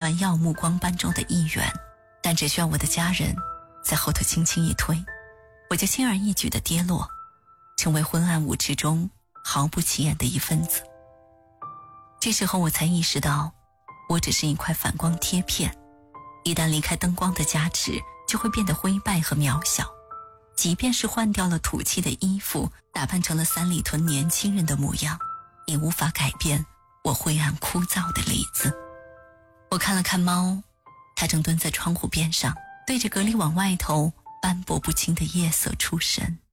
环耀目光般中的一员，但只需要我的家人在后头轻轻一推，我就轻而易举地跌落，成为昏暗舞池中毫不起眼的一分子。这时候我才意识到，我只是一块反光贴片，一旦离开灯光的加持，就会变得灰败和渺小。即便是换掉了土气的衣服，打扮成了三里屯年轻人的模样，也无法改变我灰暗枯燥的里子。我看了看猫，它正蹲在窗户边上，对着隔离网外头斑驳不清的夜色出神。